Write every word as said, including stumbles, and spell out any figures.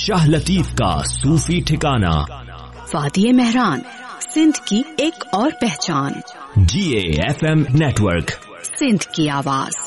शाह लतीफ का सूफी ठिकाना। वादी मेहरान, सिंध की एक और पहचान। जी A F M network, Sindh की आवाज।